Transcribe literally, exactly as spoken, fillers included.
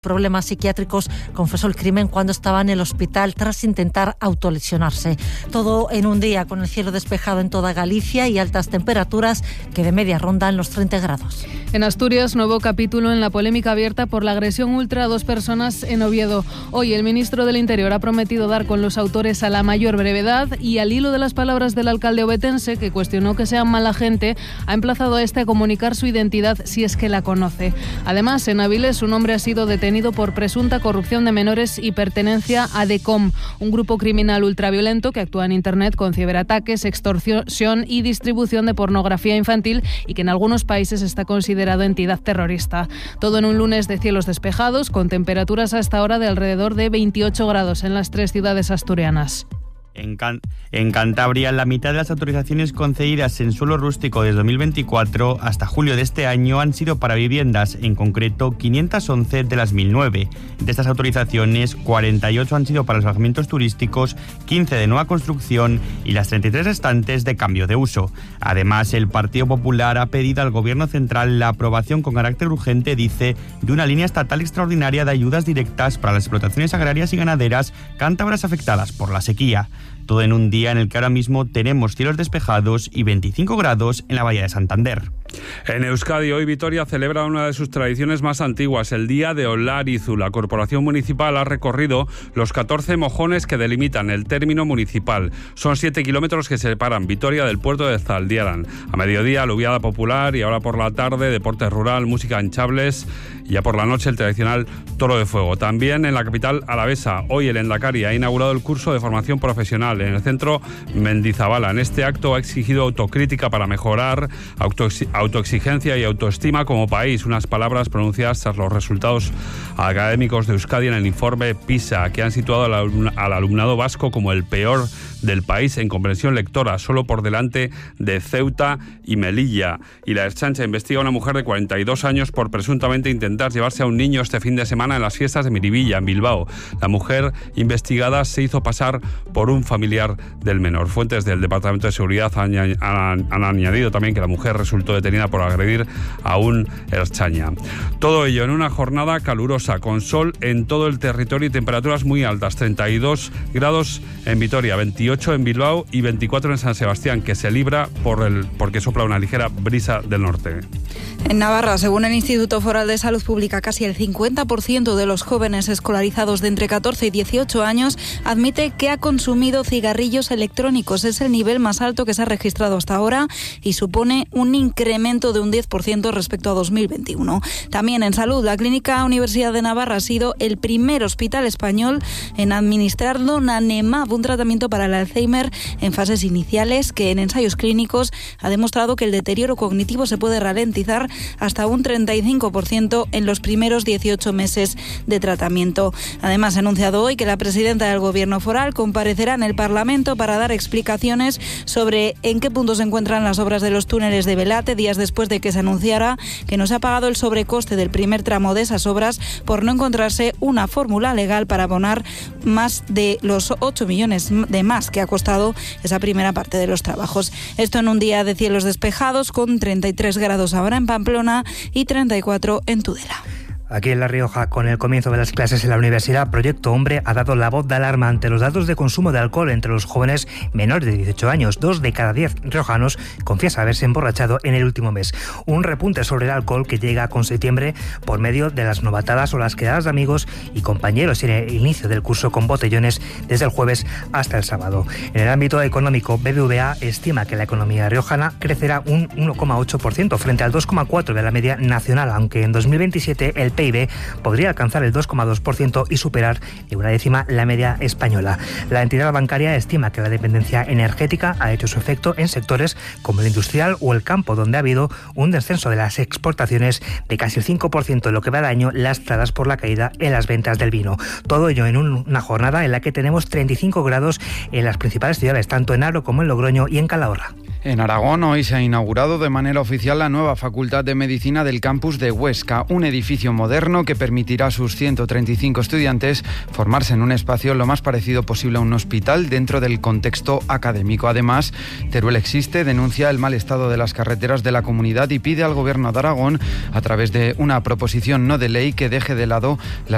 problemas psiquiátricos, confesó el crimen cuando estaba en el hospital tras intentar autolesionarse. Todo en un día con el cielo despejado en toda Galicia y altas temperaturas que de media rondan los treinta grados. En Asturias, nuevo capítulo en la polémica abierta por la agresión ultra a dos personas en Oviedo. Hoy el ministro del Interior ha prometido dar con los autores a la mayor brevedad y, al hilo de las palabras del alcalde ovetense, que cuestionó que sean mala gente, ha emplazado a este a comunicar su identidad si es que la conoce. Además, en Avilés, un hombre ha sido detenido por presunta corrupción de menores y pertenencia a DECOM, un grupo criminal ultraviolento que actúa en Internet con ciberataques, extorsión y distribución de pornografía infantil y que en algunos países está considerado entidad terrorista. Todo en un lunes de cielos despejados, con temperaturas hasta ahora de alrededor de veintiocho grados en las tres ciudades asturianas. En, Can- en Cantabria, la mitad de las autorizaciones concedidas en suelo rústico desde dos mil veinticuatro hasta julio de este año han sido para viviendas, en concreto quinientas once de las mil nueve. De estas autorizaciones, cuarenta y ocho han sido para los alojamientos turísticos, quince de nueva construcción y las treinta y tres restantes de cambio de uso. Además, el Partido Popular ha pedido al Gobierno central la aprobación con carácter urgente, dice, de una línea estatal extraordinaria de ayudas directas para las explotaciones agrarias y ganaderas cántabras afectadas por la sequía. Todo en un día en el que ahora mismo tenemos cielos despejados y veinticinco grados en la Bahía de Santander. En Euskadi, hoy Vitoria celebra una de sus tradiciones más antiguas, el Día de Olarizu. La Corporación Municipal ha recorrido los catorce mojones que delimitan el término municipal. Son siete kilómetros que separan Vitoria del puerto de Zaldiaran. A mediodía, aluviada popular, y ahora por la tarde, deporte rural, música en chables, y ya por la noche el tradicional toro de fuego. También en la capital alavesa, hoy el Endacari ha inaugurado el curso de formación profesional en el centro Mendizabala. En este acto ha exigido autocrítica para mejorar, autoexi- autoexigencia y autoestima como país, unas palabras pronunciadas tras los resultados académicos de Euskadi en el informe PISA, que han situado al, alumna, al alumnado vasco como el peor del país en comprensión lectora, solo por delante de Ceuta y Melilla. Y la Ertzaintza investiga a una mujer de cuarenta y dos años por presuntamente intentar llevarse a un niño este fin de semana en las fiestas de Miribilla, en Bilbao. La mujer investigada se hizo pasar por un familiar del menor. Fuentes del Departamento de Seguridad han, han, han añadido también que la mujer resultó detenida por agredir a un ertzaina. Todo ello en una jornada calurosa, con sol en todo el territorio y temperaturas muy altas, treinta y dos grados en Vitoria, veintiocho en Bilbao y veinticuatro en San Sebastián, que se libra por el, porque sopla una ligera brisa del norte. En Navarra, según el Instituto Foral de Salud Pública, casi el cincuenta por ciento de los jóvenes escolarizados de entre catorce y dieciocho años admite que ha consumido cigarrillos electrónicos. Es el nivel más alto que se ha registrado hasta ahora y supone un incremento de un diez por ciento respecto a dos mil veintiuno. También en salud, la Clínica Universidad de Navarra ha sido el primer hospital español en administrar donanemab, un tratamiento para el Alzheimer en fases iniciales que en ensayos clínicos ha demostrado que el deterioro cognitivo se puede ralentizar hasta un treinta y cinco por ciento en los primeros dieciocho meses de tratamiento. Además, ha anunciado hoy que la presidenta del Gobierno foral comparecerá en el Parlamento para dar explicaciones sobre en qué punto se encuentran las obras de los túneles de Belate, días después de que se anunciara que no se ha pagado el sobrecoste del primer tramo de esas obras por no encontrarse una fórmula legal para abonar más de los ocho millones de más que ha costado esa primera parte de los trabajos. Esto en un día de cielos despejados, con treinta y tres grados ahora en Pamplona y treinta y cuatro en Tudela. Aquí en La Rioja, con el comienzo de las clases en la universidad, Proyecto Hombre ha dado la voz de alarma ante los datos de consumo de alcohol entre los jóvenes menores de dieciocho años. Dos de cada diez riojanos confiesa haberse emborrachado en el último mes. Un repunte sobre el alcohol que llega con septiembre por medio de las novatadas o las quedadas de amigos y compañeros en el inicio del curso con botellones desde el jueves hasta el sábado. En el ámbito económico, B B V A estima que la economía riojana crecerá un uno coma ocho por ciento frente al dos coma cuatro por ciento de la media nacional, aunque en dos mil veintisiete el P I B podría alcanzar el dos coma dos por ciento y superar en una décima la media española. La entidad bancaria estima que la dependencia energética ha hecho su efecto en sectores como el industrial o el campo, donde ha habido un descenso de las exportaciones de casi el cinco por ciento en lo que va de año, lastradas por la caída en las ventas del vino. Todo ello en un, una jornada en la que tenemos treinta y cinco grados en las principales ciudades, tanto en Haro como en Logroño y en Calahorra. En Aragón hoy se ha inaugurado de manera oficial la nueva Facultad de Medicina del campus de Huesca, un edificio moderno que permitirá a sus ciento treinta y cinco estudiantes formarse en un espacio lo más parecido posible a un hospital dentro del contexto académico. Además, Teruel Existe denuncia el mal estado de las carreteras de la comunidad y pide al Gobierno de Aragón, a través de una proposición no de ley, que deje de lado las